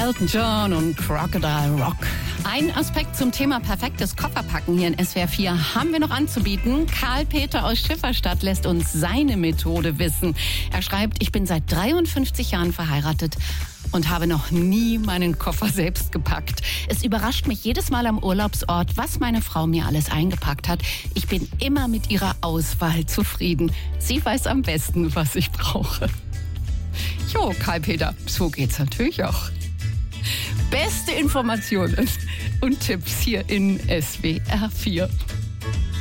Elton John und Crocodile Rock. Ein Aspekt zum Thema perfektes Kofferpacken hier in SWR 4 haben wir noch anzubieten. Karl-Peter aus Schifferstadt lässt uns seine Methode wissen. Er schreibt, ich bin seit 53 Jahren verheiratet und habe noch nie meinen Koffer selbst gepackt. Es überrascht mich jedes Mal am Urlaubsort, was meine Frau mir alles eingepackt hat. Ich bin immer mit ihrer Auswahl zufrieden. Sie weiß am besten, was ich brauche. Jo, Karl-Peter, so geht's natürlich auch. Beste Informationen und Tipps hier in SWR 4.